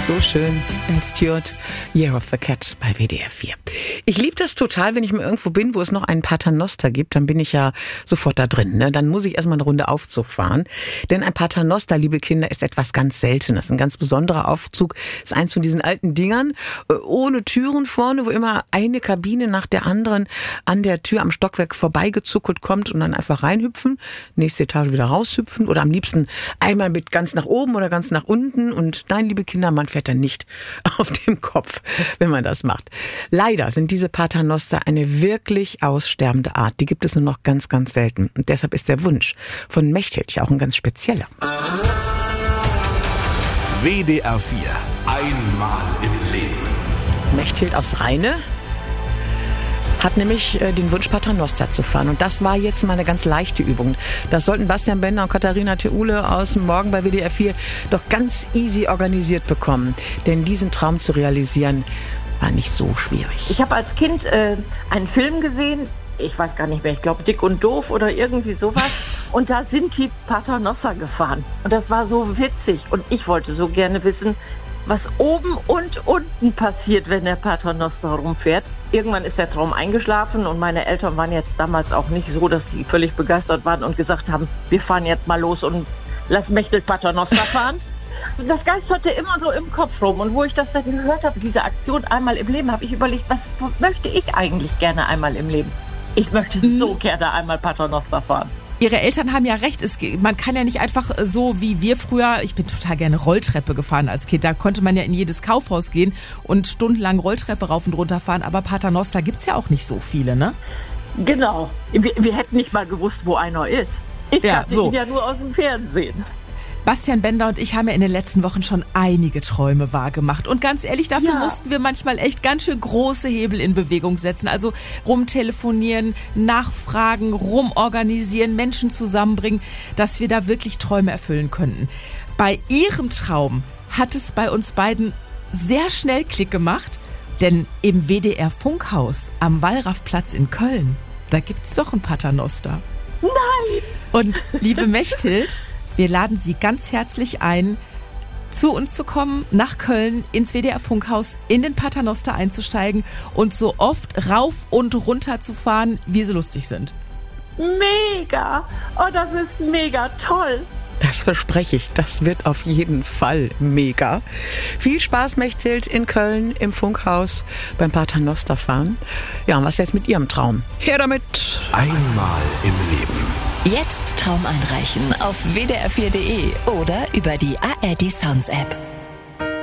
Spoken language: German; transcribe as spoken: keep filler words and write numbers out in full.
so schön. Al Stewart, Year of the Cat bei W D R vier. Ich liebe das total, wenn ich mal irgendwo bin, wo es noch einen Paternoster gibt, dann bin ich ja sofort da drin. Ne? Dann muss ich erstmal eine Runde Aufzug fahren. Denn ein Paternoster, liebe Kinder, ist etwas ganz Seltenes. Ein ganz besonderer Aufzug ist eins von diesen alten Dingern, ohne Türen vorne, wo immer eine Kabine nach der anderen an der Tür am Stockwerk vorbeigezuckelt kommt und dann einfach reinhüpfen, nächste Etage wieder raushüpfen oder am liebsten einmal mit ganz nach oben oder ganz nach unten. Und nein, liebe Kinder, man fährt dann nicht auf dem Kopf, wenn man das macht. Leider sind diese Paternoster eine wirklich aussterbende Art. Die gibt es nur noch ganz, ganz selten. Und deshalb ist der Wunsch von Mechthild ja auch ein ganz spezieller. W D R vier. Einmal im Leben. Mechthild aus Rheine hat nämlich äh, den Wunsch, Paternoster zu fahren. Und das war jetzt mal eine ganz leichte Übung. Das sollten Bastian Bender und Katharina Theule aus dem Morgen bei W D R vier doch ganz easy organisiert bekommen. Denn diesen Traum zu realisieren, war nicht so schwierig. Ich habe als Kind äh, einen Film gesehen, ich weiß gar nicht mehr, ich glaube Dick und Doof oder irgendwie sowas. Und da sind die Paternoster gefahren. Und das war so witzig. Und ich wollte so gerne wissen, was oben und unten passiert, wenn der Paternoster rumfährt. Irgendwann ist der Traum eingeschlafen und meine Eltern waren jetzt damals auch nicht so, dass sie völlig begeistert waren und gesagt haben, wir fahren jetzt mal los und lass Mechthild Paternoster fahren. Und das geisterte immer so im Kopf rum. Und wo ich das dann gehört habe, diese Aktion einmal im Leben, habe ich überlegt, was möchte ich eigentlich gerne einmal im Leben? Ich möchte mhm. so gerne einmal Paternoster fahren. Ihre Eltern haben ja recht, es, man kann ja nicht einfach so wie wir früher, ich bin total gerne Rolltreppe gefahren als Kind, da konnte man ja in jedes Kaufhaus gehen und stundenlang Rolltreppe rauf und runter fahren, aber Paternoster gibt's ja auch nicht so viele, ne? Genau, wir, wir hätten nicht mal gewusst, wo einer ist. Ich ja, kannte so. ihn ja nur aus dem Fernsehen. Bastian Bender und ich haben ja in den letzten Wochen schon einige Träume wahrgemacht. Und ganz ehrlich, dafür ja. mussten wir manchmal echt ganz schön große Hebel in Bewegung setzen. Also rumtelefonieren, nachfragen, rumorganisieren, Menschen zusammenbringen, dass wir da wirklich Träume erfüllen könnten. Bei Ihrem Traum hat es bei uns beiden sehr schnell Klick gemacht, denn im W D R Funkhaus am Wallrafplatz in Köln, da gibt's doch ein Paternoster. Nein! Und liebe Mechthild, wir laden Sie ganz herzlich ein, zu uns zu kommen, nach Köln, ins W D R Funkhaus, in den Paternoster einzusteigen und so oft rauf und runter zu fahren, wie Sie lustig sind. Mega! Oh, das ist mega toll! Das verspreche ich, das wird auf jeden Fall mega. Viel Spaß, Mechthild, in Köln im Funkhaus beim Paternoster fahren. Ja, und was jetzt mit Ihrem Traum? Her damit! Einmal im Leben. Jetzt Traum einreichen auf w d r vier punkt d e oder über die A R D Sounds App.